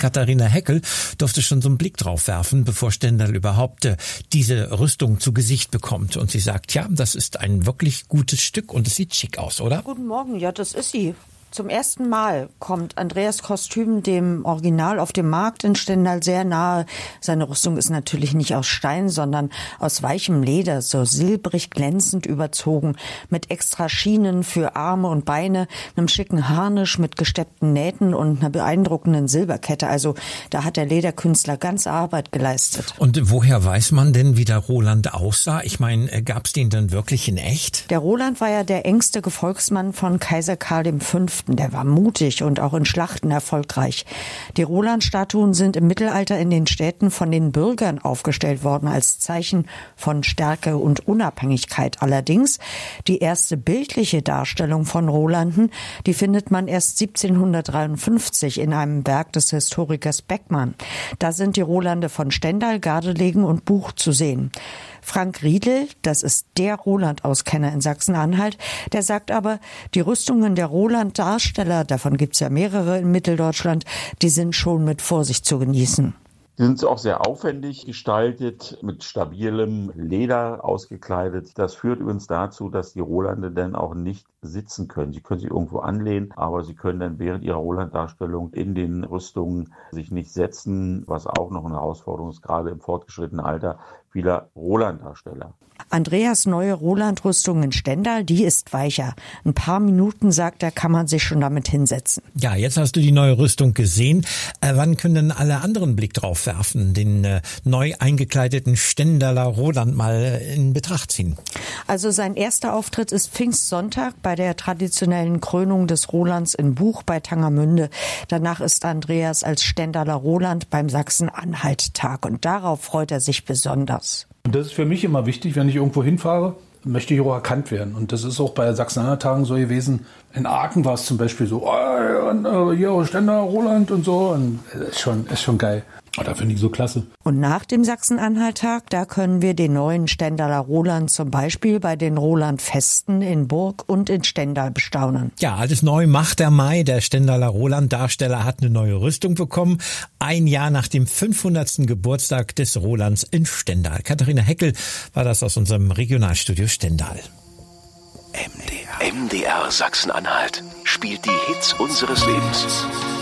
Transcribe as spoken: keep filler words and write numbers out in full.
Katharina Heckel durfte schon so einen Blick drauf werfen, bevor Stendal überhaupt äh, diese Rüstung zu Gesicht bekommt. Und sie sagt, ja, das ist ein wirklich gutes Stück und es sieht schick aus, oder? Guten Morgen, ja, das ist sie. Zum ersten Mal kommt Andreas Kostüm dem Original auf dem Markt in Stendal sehr nahe. Seine Rüstung ist natürlich nicht aus Stein, sondern aus weichem Leder, so silbrig glänzend überzogen, mit extra Schienen für Arme und Beine, einem schicken Harnisch mit gesteppten Nähten und einer beeindruckenden Silberkette. Also da hat der Lederkünstler ganz Arbeit geleistet. Und woher weiß man denn, wie der Roland aussah? Ich meine, gab's den denn wirklich in echt? Der Roland war ja der engste Gefolgsmann von Kaiser Karl der Fünfte. Der war mutig und auch in Schlachten erfolgreich. Die Roland-Statuen sind im Mittelalter in den Städten von den Bürgern aufgestellt worden als Zeichen von Stärke und Unabhängigkeit. Allerdings die erste bildliche Darstellung von Rolanden, die findet man erst siebzehnhundertdreiundfünfzig in einem Werk des Historikers Beckmann. Da sind die Rolande von Stendal, Gardelegen und Buch zu sehen. Frank Riedel, das ist der Roland-Auskenner in Sachsen-Anhalt, der sagt aber, die Rüstungen der Roland-Darsteller, davon gibt's ja mehrere in Mitteldeutschland, die sind schon mit Vorsicht zu genießen. Die sind auch sehr aufwendig gestaltet, mit stabilem Leder ausgekleidet. Das führt übrigens dazu, dass die Rolande dann auch nicht sitzen können. Sie können sich irgendwo anlehnen, aber sie können dann während ihrer Roland-Darstellung in den Rüstungen sich nicht setzen, was auch noch eine Herausforderung ist, gerade im fortgeschrittenen Alter vieler Roland-Darsteller. Andreas neue Roland-Rüstung in Stendal, die ist weicher. Ein paar Minuten, sagt er, kann man sich schon damit hinsetzen. Ja, jetzt hast du die neue Rüstung gesehen. Äh, wann können denn alle anderen einen Blick drauf werfen, den äh, neu eingekleideten Stendaler Roland mal äh, in Betracht ziehen? Also sein erster Auftritt ist Pfingstsonntag bei der traditionellen Krönung des Rolands in Buch bei Tangermünde. Danach ist Andreas als Stendaler Roland beim Sachsen-Anhalt-Tag und darauf freut er sich besonders. Und das ist für mich immer wichtig, wenn ich irgendwo hinfahre, möchte ich auch erkannt werden. Und das ist auch bei Sachsen-Anhalt-Tagen so gewesen. In Aachen war es zum Beispiel so, oh, und, äh, hier Stendal, Roland und so. Und das ist schon, ist schon geil. Oh, da finde ich so klasse. Und nach dem Sachsen-Anhalt-Tag, da können wir den neuen Stendaler Roland zum Beispiel bei den Roland-Festen in Burg und in Stendal bestaunen. Ja, alles neu macht der Mai. Der Stendaler Roland-Darsteller hat eine neue Rüstung bekommen. Ein Jahr nach dem fünfhundertsten Geburtstag des Rolands in Stendal. Katharina Heckel war das aus unserem Regionalstudio Stendal. M D R. M D R Sachsen-Anhalt spielt die Hits unseres Lebens.